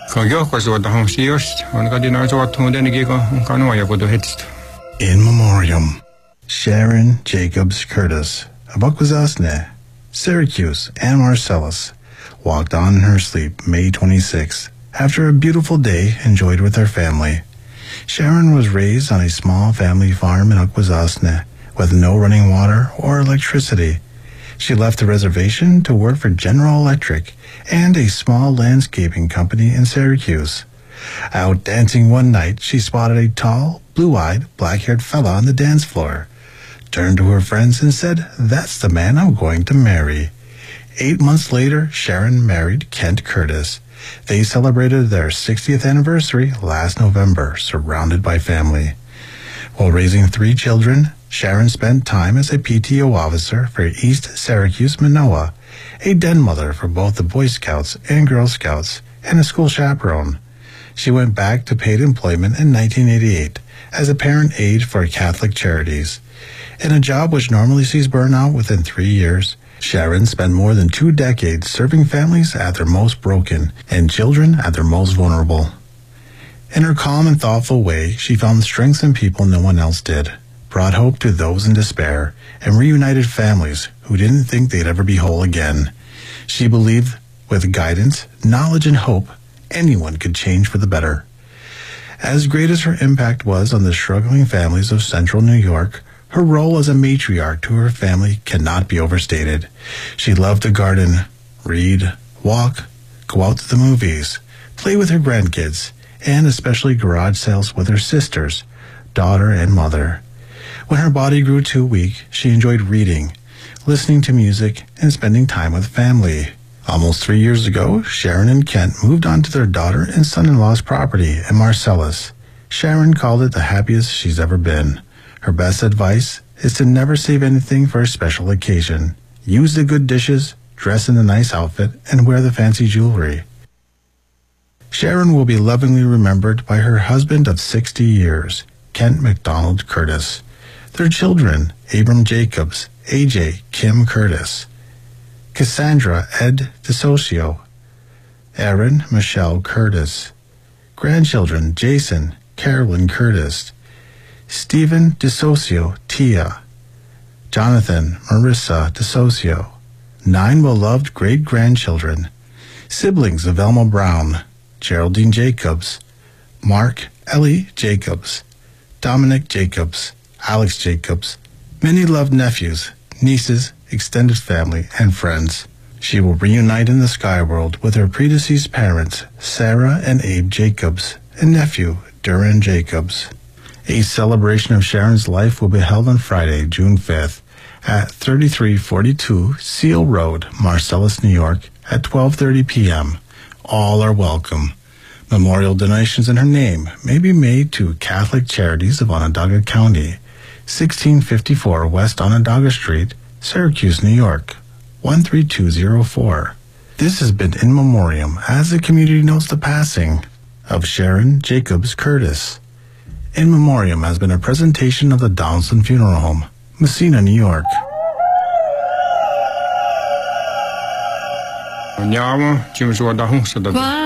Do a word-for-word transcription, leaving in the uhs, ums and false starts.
In memoriam, Sharon Jacobs Curtis of Akwesasne, Syracuse, and Marcellus walked on in her sleep May twenty-sixth after a beautiful day enjoyed with her family. Sharon was raised on a small family farm in Akwesasne with no running water or electricity. She left the reservation to work for General Electric and a small landscaping company in Syracuse. Out dancing one night, she spotted a tall, blue-eyed, black-haired fella on the dance floor, turned to her friends and said, "That's the man I'm going to marry." Eight months later, Sharon married Kent Curtis. They celebrated their sixtieth anniversary last November, surrounded by family. While raising three children, Sharon spent time as a P T O officer for East Syracuse Manoa, a den mother for both the Boy Scouts and Girl Scouts, and a school chaperone. She went back to paid employment in nineteen eighty-eight as a parent aide for Catholic Charities. In a job which normally sees burnout within three years, Sharon spent more than two decades serving families at their most broken and children at their most vulnerable. In her calm and thoughtful way, she found strength in people no one else did, brought hope to those in despair, and reunited families who didn't think they'd ever be whole again. She believed with guidance, knowledge, and hope, anyone could change for the better. As great as her impact was on the struggling families of central New York, her role as a matriarch to her family cannot be overstated. She loved to garden, read, walk, go out to the movies, play with her grandkids, and especially garage sales with her sisters, daughter, and mother. When her body grew too weak, she enjoyed reading, listening to music, and spending time with family. Almost three years ago, Sharon and Kent moved on to their daughter and son-in-law's property in Marcellus. Sharon called it the happiest she's ever been. Her best advice is to never save anything for a special occasion. Use the good dishes, dress in a nice outfit, and wear the fancy jewelry. Sharon will be lovingly remembered by her husband of sixty years, Kent McDonald Curtis. Their children, Abram Jacobs, A J Kim Curtis, Cassandra Ed DeSocio, Aaron Michelle Curtis. Grandchildren, Jason Carolyn Curtis, Stephen DeSocio Tia, Jonathan Marissa DeSocio. Nine well-loved great-grandchildren, siblings of Elma Brown, Geraldine Jacobs, Mark Ellie Jacobs, Dominic Jacobs, Alex Jacobs, many loved nephews, nieces, extended family, and friends. She will reunite in the sky world with her predeceased parents, Sarah and Abe Jacobs, and nephew, Duran Jacobs. A celebration of Sharon's life will be held on Friday, June fifth, at thirty-three forty-two Seal Road, Marcellus, New York, at twelve thirty p.m. All are welcome. Memorial donations in her name may be made to Catholic Charities of Onondaga County, sixteen fifty-four West Onondaga Street, Syracuse, New York, one three two zero four. This has been In Memoriam as the community notes the passing of Sharon Jacobs Curtis. In Memoriam has been a presentation of the Downson Funeral Home, Messina, New York. Andiamo, ci sono da un